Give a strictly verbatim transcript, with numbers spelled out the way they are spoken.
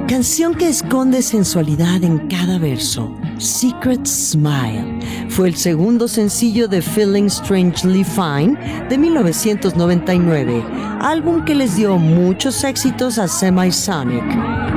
Canción que esconde sensualidad en cada verso. Secret Smile fue el segundo sencillo de Feeling Strangely Fine de mil novecientos noventa y nueve, álbum que les dio muchos éxitos a Semisonic.